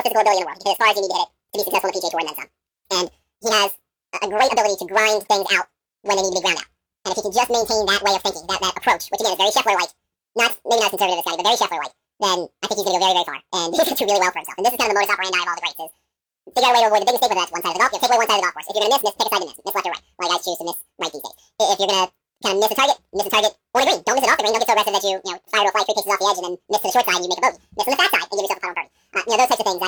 the physical ability in the world. He can hit as far as you need to hit it to be successful in the PGA Tour and then some. And he has a great ability to grind things out when they need to be ground out. And if he can just maintain that way of thinking, that approach, which again is very Scheffler-like, maybe not as conservative as Scotty, but very Scheffler-like, then I think he's going to go very, very far. And he's going to do really well for himself. And this is kind of the modus operandi of all the greats is figure out a way to avoid the biggest mistake, whether that's one side of the golf. You take away one side of the golf course. If you're going to miss, pick a side to miss. Miss left or right. Like I choose to miss right these days. If you're going to kind of miss a target on the green. Don't miss it off the green. Don't get so aggressive that you fire to a fly 3 paces off the edge and then miss to the short side and you make a bogey. Miss on the fat side and give yourself a final birdie. Those types of things.